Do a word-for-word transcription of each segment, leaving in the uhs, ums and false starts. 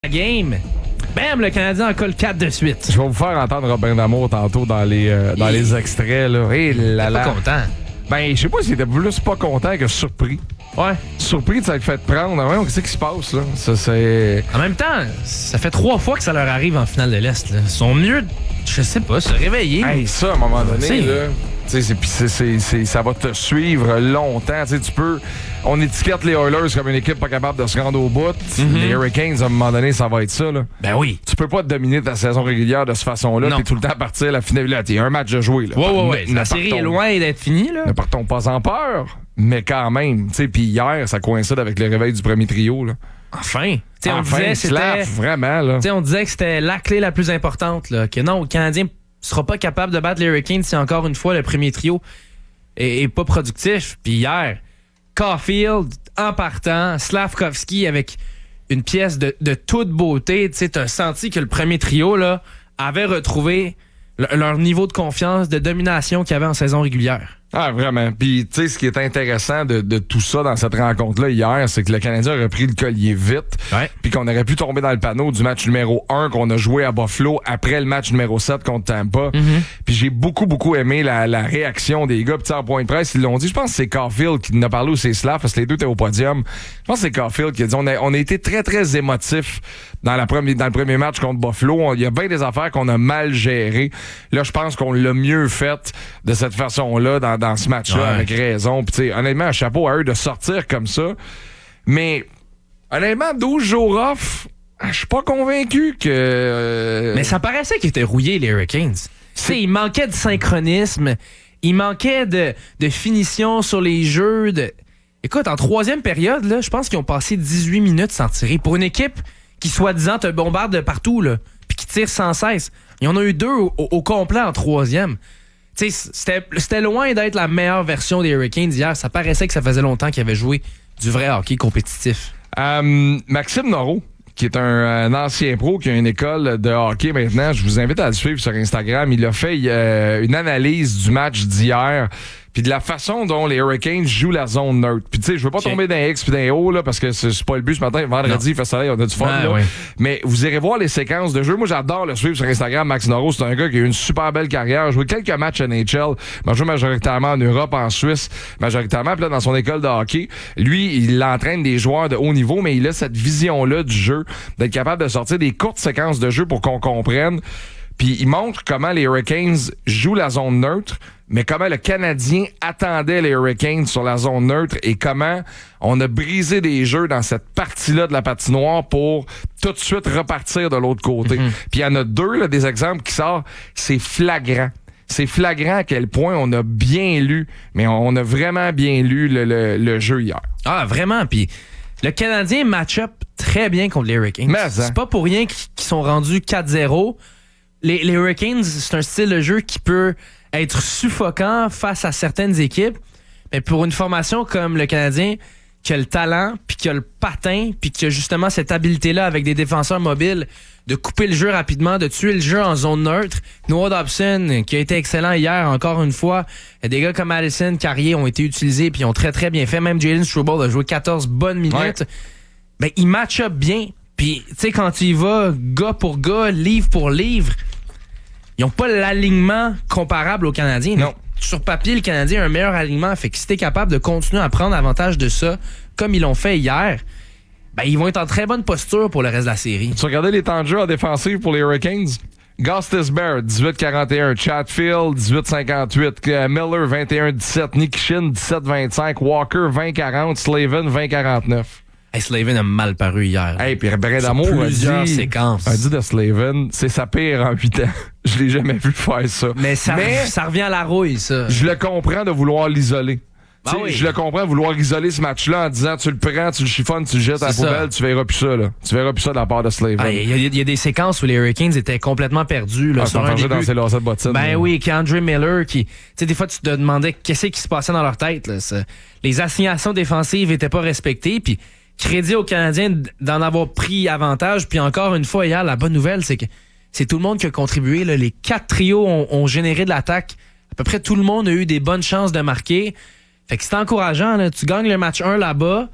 La game. Bam, le Canadien en colle quatre de suite. Je vais vous faire entendre Robin D'Amour tantôt dans les, euh, dans Et... les extraits. Là. Et là, là. Pas content. Ben, je sais pas s'il était plus pas content que surpris. Ouais. Surpris de s'être fait prendre. Ouais, qu'est-ce qui se passe, là? Ça, c'est... En même temps, ça fait trois fois que ça leur arrive en finale de l'Est. Là. Ils sont mieux, je sais pas, se réveiller. Hey, ça, à un moment donné, c'est... là... Tu sais, c'est, c'est, c'est, ça va te suivre longtemps. Tu sais, tu peux... On étiquette les Oilers comme une équipe pas capable de se rendre au bout. Mm-hmm. Les Hurricanes, à un moment donné, ça va être ça, là. Ben oui. Tu peux pas te dominer ta saison régulière de cette façon-là. T'es tout le temps à partir à la finale. Là, t'es un match de jouer, là. Ouais, ouais, ouais. La série est loin d'être finie, là. Ne partons pas en peur, mais quand même. Tu sais, puis hier, ça coïncide avec le réveil du premier trio, là. Enfin. T'sais, on enfin, disait c'était... Slav, vraiment, là. T'sais, on disait que c'était la clé la plus importante, là. Que non, le Canadien sera pas capable de battre les Hurricanes si encore une fois le premier trio est, est pas productif. Puis hier, Caulfield en partant, Slavkovski avec une pièce de, de toute beauté. Tu sais, t'as senti que le premier trio là avait retrouvé le, leur niveau de confiance, de domination qu'il y avait en saison régulière. Ah, vraiment. Puis, tu sais, ce qui est intéressant de, de tout ça dans cette rencontre-là hier, c'est que le Canadien a repris le collier vite. Ouais. Puis qu'on aurait pu tomber dans le panneau du match numéro un qu'on a joué à Buffalo après le match numéro sept contre Tampa. Mm-hmm. Puis j'ai beaucoup, beaucoup aimé la, la réaction des gars. Puis en point de presse, ils l'ont dit. Je pense que c'est Caulfield qui en a parlé ou c'est Slav, parce que les deux étaient au podium. Je pense que c'est Caulfield qui a dit on a, on a été très, très émotifs dans, la première, dans le premier match contre Buffalo. Il y a bien des affaires qu'on a mal gérées. Là, je pense qu'on l'a mieux fait de cette façon-là dans dans ce match-là, ouais. Avec raison. Puis, tu sais, honnêtement, un chapeau à eux de sortir comme ça. Mais, honnêtement, douze jours off, je suis pas convaincu que... Euh... Mais ça paraissait qu'ils étaient rouillés, les Hurricanes. Tu sais, il manquait de synchronisme, il manquait de, de finition sur les jeux. De... Écoute, en troisième période, là, je pense qu'ils ont passé dix-huit minutes sans tirer. Pour une équipe qui, soi-disant, te bombarde de partout, là, puis qui tire sans cesse. Il y en a eu deux au, au, au complet en troisième. Tu sais, c'était, c'était loin d'être la meilleure version des Hurricanes hier. Ça paraissait que ça faisait longtemps qu'ils avaient joué du vrai hockey compétitif. Euh, Maxime Noreau, qui est un, un ancien pro, qui a une école de hockey maintenant, je vous invite à le suivre sur Instagram. Il a fait euh, une analyse du match d'hier, puis de la façon dont les Hurricanes jouent la zone neutre. Puis tu sais, je veux pas okay. tomber dans X puis dans O, là, parce que c'est, c'est pas le but ce matin. Vendredi, il fait soleil, on a du fun. Ah, là. Oui. Mais vous irez voir les séquences de jeu. Moi, j'adore le suivre sur Instagram. Max Noreau, c'est un gars qui a eu une super belle carrière. Il a joué quelques matchs N H L. Il a joué majoritairement en Europe, en Suisse, majoritairement. Puis là, dans son école de hockey, lui, il entraîne des joueurs de haut niveau, mais il a cette vision-là du jeu, d'être capable de sortir des courtes séquences de jeu pour qu'on comprenne. Puis il montre comment les Hurricanes jouent la zone neutre, mais comment le Canadien attendait les Hurricanes sur la zone neutre et comment on a brisé des jeux dans cette partie-là de la patinoire pour tout de suite repartir de l'autre côté. Mm-hmm. Puis il y en a deux, là, des exemples qui sortent, c'est flagrant. C'est flagrant à quel point on a bien lu, mais on a vraiment bien lu le, le, le jeu hier. Ah, vraiment, puis... Le Canadien match-up très bien contre les Hurricanes. Mais, hein. C'est pas pour rien qu'ils sont rendus quatre zéro. Les, les Hurricanes, c'est un style de jeu qui peut être suffocant face à certaines équipes. Mais pour une formation comme le Canadien, qui a le talent, puis qui a le patin, puis qui a justement cette habileté-là avec des défenseurs mobiles, de couper le jeu rapidement, de tuer le jeu en zone neutre. Noah Dobson, qui a été excellent hier, encore une fois. Des gars comme Allison, Carrier ont été utilisés, puis ont très, très bien fait. Même Jalen Struble a joué quatorze bonnes minutes. Ouais. Ben, il match up bien. Puis, tu sais, quand tu y vas, gars pour gars, livre pour livre, ils n'ont pas l'alignement comparable aux Canadiens. Non. Sur papier, le Canadien a un meilleur alignement. Fait que si t'es capable de continuer à prendre avantage de ça, comme ils l'ont fait hier, ben ils vont être en très bonne posture pour le reste de la série. Tu regardais les temps de jeu en défensive pour les Hurricanes? Gostisbehere, dix-huit quarante et un. Chatfield, dix-huit cinquante-huit. Miller, vingt et un dix-sept. Nikishin, dix-sept vingt-cinq. Walker, vingt quarante. Slavin, vingt quarante-neuf. Hey, Slavin a mal paru hier. Hey, puis Brin d'Amour a dit, séquences. a dit de Slavin, c'est sa pire en huit ans. Je l'ai jamais vu faire ça. Mais ça, Mais ça revient à la rouille, ça. Je le comprends de vouloir l'isoler. Ah oui. Je le comprends, vouloir isoler ce match-là en disant tu le prends, tu le chiffonnes, tu le jettes à la poubelle, tu verras plus ça, là. Tu verras plus ça de la part de Slavin. Il ah, y, y, y a des séquences où les Hurricanes étaient complètement perdus, là. Ah, sur un début. Dans ses lacets de bottines. Ben là. Oui, qu'Andre Miller, qui, tu sais, des fois, tu te demandais qu'est-ce qui se passait dans leur tête, là. Ça, les assignations défensives étaient pas respectées, puis crédit aux Canadiens d'en avoir pris avantage, puis encore une fois, hier, la bonne nouvelle, c'est que c'est tout le monde qui a contribué, là. Les quatre trios ont, ont généré de l'attaque. À peu près tout le monde a eu des bonnes chances de marquer. Fait que c'est encourageant, là. Tu gagnes le match un là-bas,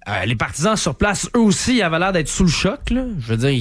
Euh, les partisans sur place, eux aussi, avaient l'air d'être sous le choc. Là. Je veux dire,